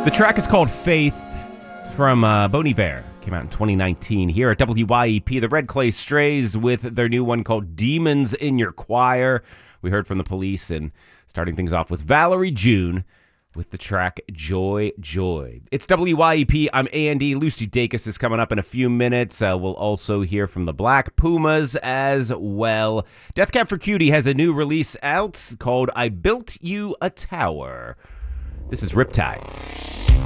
The track is called Faith. It's from Bon Iver. Came out in 2019 here at WYEP. The Red Clay Strays with their new one called Demons in Your Choir. We heard from the Police, and starting things off with Valerie June with the track Joy, Joy. It's WYEP. I'm Andy. Lucy Dacus is coming up in a few minutes. We'll also hear from the Black Pumas as well. Death Cab for Cutie has a new release out called I Built You a Tower. This is Riptides.